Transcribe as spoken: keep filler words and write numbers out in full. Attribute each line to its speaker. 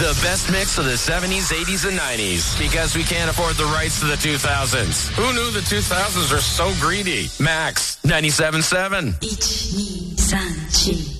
Speaker 1: The best mix of the seventies, eighties, and nineties. Because we can't afford the rights to the two thousands. Who knew the two thousands are so greedy? Max ninety-seven point seven.
Speaker 2: one, two, three, four